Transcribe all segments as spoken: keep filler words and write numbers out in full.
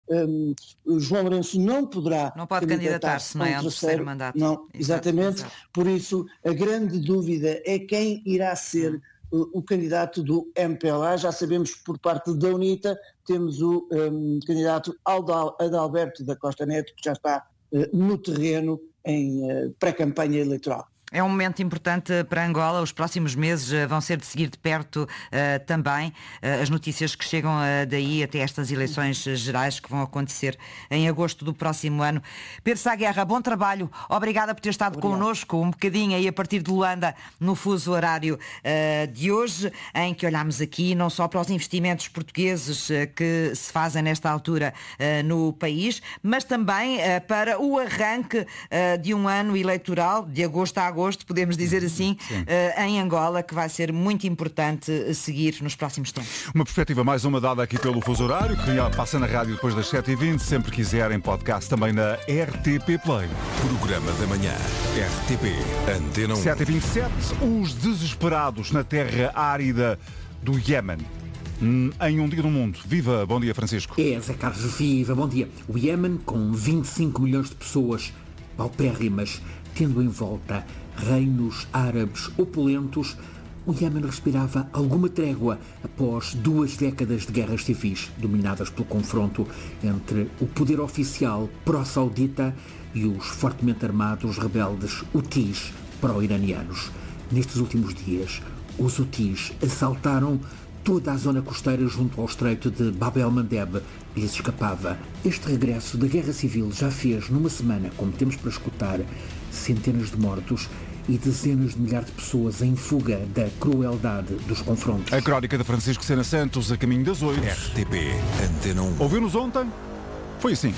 um, o João Lourenço não poderá não pode candidatar-se, não é? É um terceiro mandato. Não, exatamente. Exato. Por isso, a grande dúvida é quem irá ser hum. o, o candidato do M P L A. Já sabemos que por parte da UNITA temos o um, candidato Adalberto da Costa Neto, que já está uh, no terreno em uh, pré-campanha eleitoral. É um momento importante para Angola. Os próximos meses vão ser de seguir de perto uh, também uh, as notícias que chegam uh, daí até estas eleições gerais que vão acontecer em agosto do próximo ano. Pedro Sá Guerra, bom trabalho. Obrigada por ter estado Obrigado. connosco um bocadinho aí a partir de Luanda no fuso horário uh, de hoje, em que olhamos aqui não só para os investimentos portugueses uh, que se fazem nesta altura uh, no país, mas também uh, para o arranque uh, de um ano eleitoral, de agosto a agosto, podemos dizer assim, uh, em Angola, que vai ser muito importante seguir nos próximos tempos. Uma perspectiva mais uma dada aqui pelo fuso horário, que passa na rádio depois das sete e vinte, sempre quiserem podcast também na R T P Play. Programa da manhã, R T P, Antena um. sete e vinte e sete, os desesperados na terra árida do Iémen. Em um dia do mundo. Viva, bom dia, Francisco. É, Zé Carlos, viva, bom dia. O Iémen, com vinte e cinco milhões de pessoas paupérrimas, tendo em volta reinos árabes opulentos, o Iémen respirava alguma trégua após duas décadas de guerras civis, dominadas pelo confronto entre o poder oficial pró-saudita e os fortemente armados rebeldes Houthis pró-iranianos. Nestes últimos dias, os Houthis assaltaram toda a zona costeira junto ao estreito de Bab el-Mandeb e lhes escapava. Este regresso da guerra civil já fez, numa semana, como temos para escutar, centenas de mortos e dezenas de milhares de pessoas em fuga da crueldade dos confrontos. A crónica de Francisco Sena Santos, a caminho das oito. R T P, Antena um. Ouviu-nos ontem? Foi assim.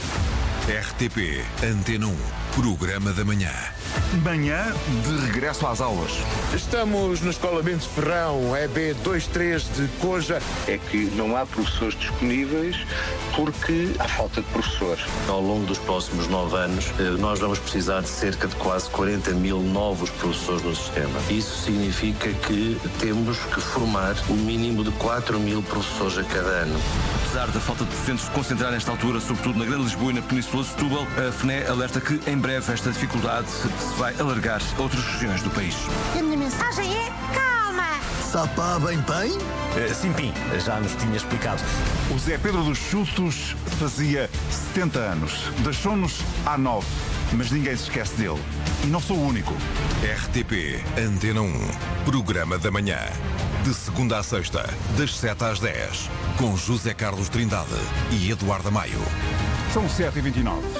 R T P, Antena um, Programa da Manhã. Manhã de regresso às aulas. Estamos na Escola Mendes Ferrão, E B vinte e três de Coja. É que não há professores disponíveis porque há falta de professores. Ao longo dos próximos nove anos, nós vamos precisar de cerca de quase quarenta mil novos professores no sistema. Isso significa que temos que formar o mínimo de quatro mil professores a cada ano. Apesar da falta de docentes se concentrar nesta altura, sobretudo na Grande Lisboa e na Península de Setúbal, a F N E alerta que em breve esta dificuldade se vai alargar a outras regiões do país. A minha mensagem é calma! Sapá bem bem? Uh, sim, Pim, já nos tinha explicado. O Zé Pedro dos Chutos fazia setenta anos. Deixou-nos há nove, mas ninguém se esquece dele. E não sou o único. R T P, Antena um, Programa da Manhã. De segunda à sexta, das sete às dez, com José Carlos Trindade e Eduardo Maio. São sete e vinte e nove.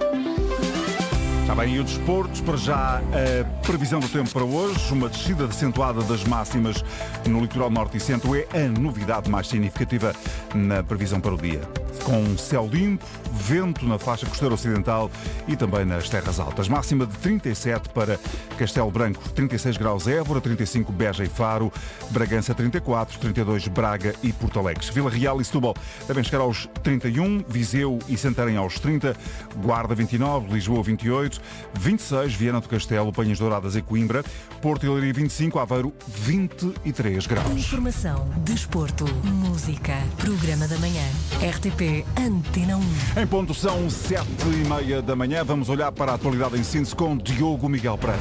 Está bem, e o desporto, para já a previsão do tempo para hoje, uma descida acentuada das máximas no litoral norte e centro é a novidade mais significativa na previsão para o dia. Com céu limpo, vento na faixa costeira ocidental e também nas terras altas. Máxima de trinta e sete para Castelo Branco, trinta e seis graus Évora, trinta e cinco Beja e Faro, Bragança trinta e quatro, trinta e dois Braga e Porto Alegre. Vila Real e Setúbal devem chegar aos trinta e um, Viseu e Santarém aos trinta, Guarda vinte e nove, Lisboa vinte e oito, vinte e seis, Viana do Castelo, Penhas Douradas e Coimbra, Porto e Leiria vinte e cinco, Aveiro vinte e três graus. Informação, desporto, música, Programa da Manhã, R T P Antena um. Em ponto são sete e meia da manhã, vamos olhar para a atualidade em síntese com Diogo Miguel Pereira.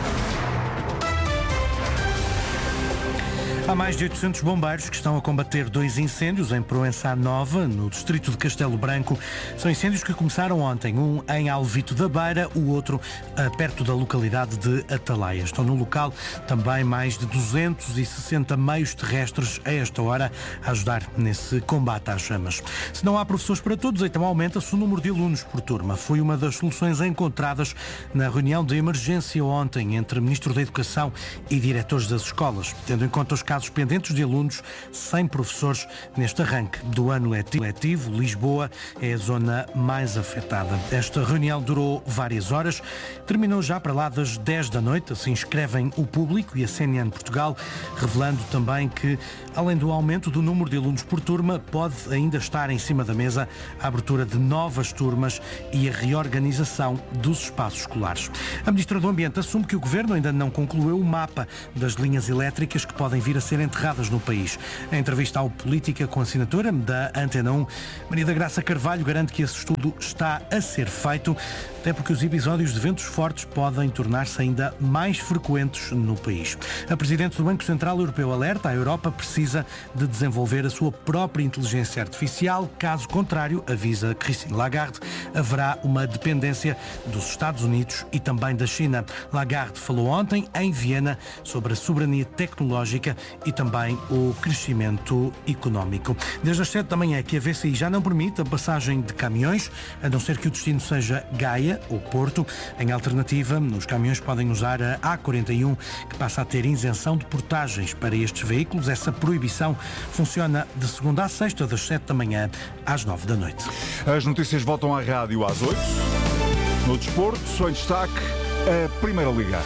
Há mais de oitocentos bombeiros que estão a combater dois incêndios em Proença Nova, no distrito de Castelo Branco. São incêndios que começaram ontem, um em Alvito da Beira, o outro perto da localidade de Atalaia. Estão no local também mais de duzentos e sessenta meios terrestres a esta hora a ajudar nesse combate às chamas. Se não há professores para todos, então aumenta-se o número de alunos por turma. Foi uma das soluções encontradas na reunião de emergência ontem entre o Ministro da Educação e diretores das escolas, tendo em conta os casos pendentes de alunos sem professores neste arranque do ano letivo. Lisboa é a zona mais afetada. Esta reunião durou várias horas, terminou já para lá das dez da noite, assim escrevem o Público e a C N N Portugal, revelando também que, além do aumento do número de alunos por turma, pode ainda estar em cima da mesa a abertura de novas turmas e a reorganização dos espaços escolares. A Ministra do Ambiente assume que o Governo ainda não concluiu o mapa das linhas elétricas que podem vir a ser enterradas no país. Em entrevista ao Política com assinatura da Antena um, Maria da Graça Carvalho garante que esse estudo está a ser feito, até porque os episódios de ventos fortes podem tornar-se ainda mais frequentes no país. A Presidente do Banco Central Europeu alerta: a Europa precisa de desenvolver a sua própria inteligência artificial, caso contrário, avisa Christine Lagarde, haverá uma dependência dos Estados Unidos e também da China. Lagarde falou ontem em Viena sobre a soberania tecnológica e também o crescimento económico. Desde as sete da manhã que a V C I já não permite a passagem de caminhões, a não ser que o destino seja Gaia ou Porto. Em alternativa, os caminhões podem usar a A quarenta e um, que passa a ter isenção de portagens para estes veículos. Essa proibição funciona de segunda à sexta, das sete da manhã às nove da noite. As notícias voltam à rádio às oito. No desporto, só em destaque a Primeira Liga.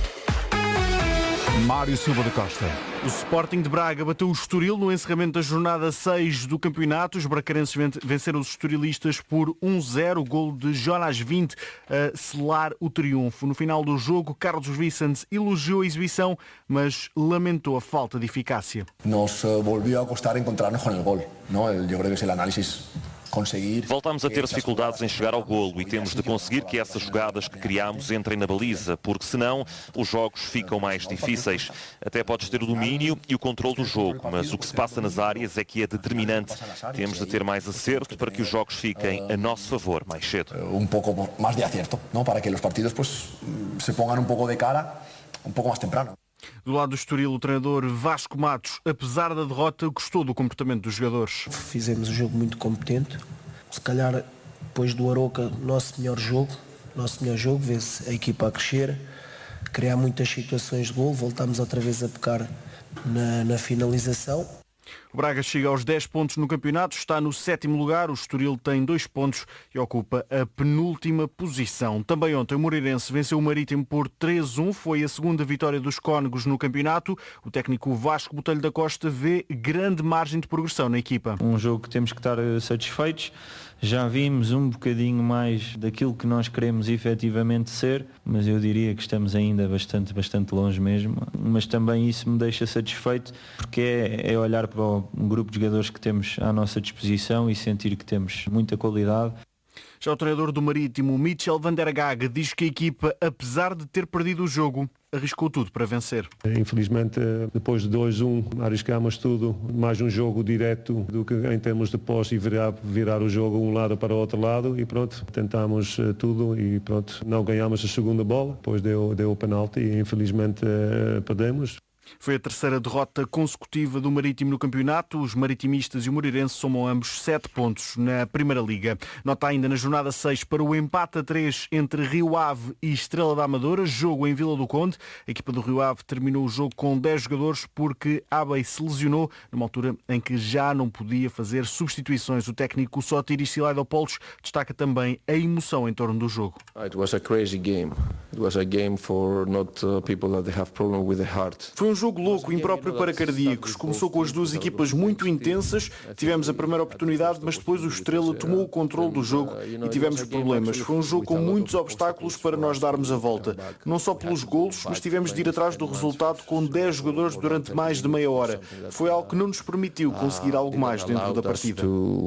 Mário Silva da Costa. O Sporting de Braga bateu o Estoril no encerramento da jornada seis do campeonato. Os bracarenses venceram os estorilistas por um zero, o golo de Jonas Vinte a selar o triunfo. No final do jogo, Carlos Vicente elogiou a exibição, mas lamentou a falta de eficácia. Nos volviu a costar encontrar-nos com o gol, não? Eu creio que é o análise. Voltámos a ter dificuldades em chegar ao golo e temos de conseguir que essas jogadas que criámos entrem na baliza, porque senão os jogos ficam mais difíceis. Até podes ter o domínio e o controle do jogo, mas o que se passa nas áreas é que é determinante. Temos de ter mais acerto para que os jogos fiquem a nosso favor mais cedo. Um pouco mais de acerto, não? Para que os partidos pues, se pongan um pouco de cara, um pouco mais temprano. Do lado do Estoril, o treinador Vasco Matos, apesar da derrota, gostou do comportamento dos jogadores. Fizemos um jogo muito competente. Se calhar, depois do Aroca, nosso melhor jogo. Nosso melhor jogo, vê-se a equipa a crescer, criar muitas situações de gol. Voltámos outra vez a pecar na, na finalização. O Braga chega aos dez pontos no campeonato, está no sétimo lugar, o Estoril tem dois pontos e ocupa a penúltima posição. Também ontem o Moreirense venceu o Marítimo por três a um, foi a segunda vitória dos cónegos no campeonato. O técnico Vasco Botelho da Costa vê grande margem de progressão na equipa. Um jogo que temos que estar satisfeitos. Já vimos um bocadinho mais daquilo que nós queremos efetivamente ser, mas eu diria que estamos ainda bastante, bastante longe mesmo. Mas também isso me deixa satisfeito, porque é, é olhar para um grupo de jogadores que temos à nossa disposição e sentir que temos muita qualidade. Já o treinador do Marítimo, Michel van der Gaag, diz que a equipa, apesar de ter perdido o jogo, arriscou tudo para vencer. Infelizmente, depois de dois a um, arriscámos tudo, mais um jogo direto do que em termos de posse e virar, virar o jogo um lado para o outro lado e pronto, tentámos tudo e pronto, não ganhámos a segunda bola, depois deu, deu o penalti e infelizmente perdemos. Foi a terceira derrota consecutiva do Marítimo no campeonato. Os maritimistas e o Moreirense somam ambos sete pontos na Primeira Liga. Nota ainda na jornada seis para o empate a três entre Rio Ave e Estrela da Amadora, jogo em Vila do Conde. A equipa do Rio Ave terminou o jogo com dez jogadores porque Abey se lesionou numa altura em que já não podia fazer substituições. O técnico Sotiris Silaidopoulos destaca também a emoção em torno do jogo. It was a crazy game. It was a game for not people that have problem with the heart. Foi um jogo louco, impróprio para cardíacos. Começou com as duas equipas muito intensas, tivemos a primeira oportunidade, mas depois o Estrela tomou o controle do jogo e tivemos problemas. Foi um jogo com muitos obstáculos para nós darmos a volta. Não só pelos golos, mas tivemos de ir atrás do resultado com dez jogadores durante mais de meia hora. Foi algo que não nos permitiu conseguir algo mais dentro da partida.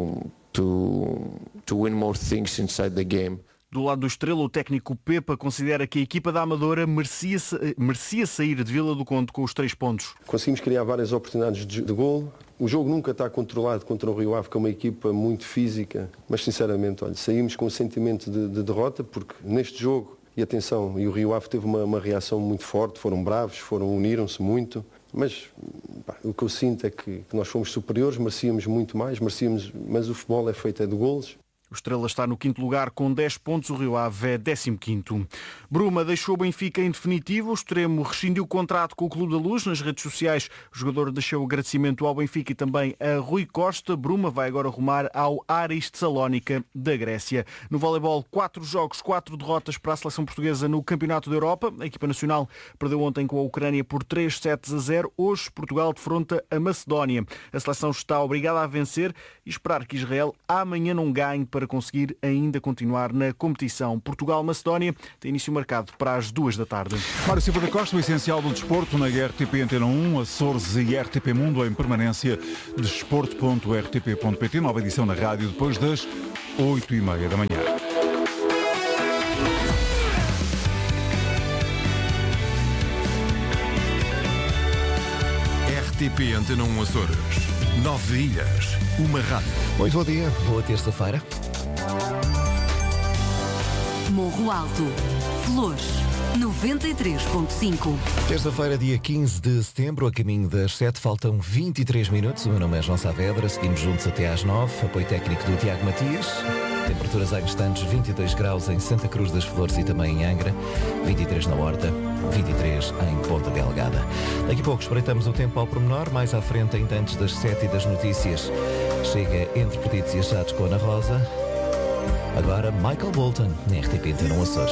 Do lado do Estrela, o técnico Pepa considera que a equipa da Amadora merecia, merecia sair de Vila do Conde com os três pontos. Conseguimos criar várias oportunidades de, de gol. O jogo nunca está controlado contra o Rio Ave, que é uma equipa muito física. Mas, sinceramente, olha, saímos com um sentimento de, de derrota, porque neste jogo, e atenção, e o Rio Ave teve uma, uma reação muito forte, foram bravos, foram, uniram-se muito. Mas pá, o que eu sinto é que, que nós fomos superiores, merecíamos muito mais, merecíamos, mas o futebol é feito é de golos. O Estrela está no quinto lugar com dez pontos, o Rio Ave é décimo quinto. Bruma deixou o Benfica em definitivo, o extremo rescindiu o contrato com o Clube da Luz. Nas redes sociais, o jogador deixou o agradecimento ao Benfica e também a Rui Costa. Bruma vai agora rumar ao Aris de Salónica, da Grécia. No voleibol, quatro jogos, quatro derrotas para a seleção portuguesa no Campeonato da Europa. A equipa nacional perdeu ontem com a Ucrânia por três sets a zero. Hoje, Portugal defronta a Macedónia. A seleção está obrigada a vencer e esperar que Israel amanhã não ganhe para para conseguir ainda continuar na competição. Portugal-Macedónia tem início marcado para as duas da tarde. Mário Silva da Costa, o essencial do desporto na R T P Antena um, Açores e R T P Mundo em permanência. Desporto ponto r t p ponto p t, nova edição na rádio depois das oito e meia da manhã. R T P Antena um Açores. Nove ilhas, uma rádio. Muito bom dia, boa terça-feira. Morro Alto, Flores, noventa e três ponto cinco. Terça-feira, dia quinze de setembro, a caminho das sete, faltam vinte e três minutos. O meu nome é João Saavedra, seguimos juntos até às nove. Apoio técnico do Tiago Matias. Temperaturas há instantes, vinte e dois graus em Santa Cruz das Flores e também em Angra, vinte e três na Horta, vinte e três em Ponta Delgada. Daqui a pouco espreitamos o tempo ao pormenor, mais à frente, ainda antes das sete e das notícias. Chega Entre Pedidos e Achados com Ana Rosa. Agora, Michael Bolton, na R T P Antena um Açores.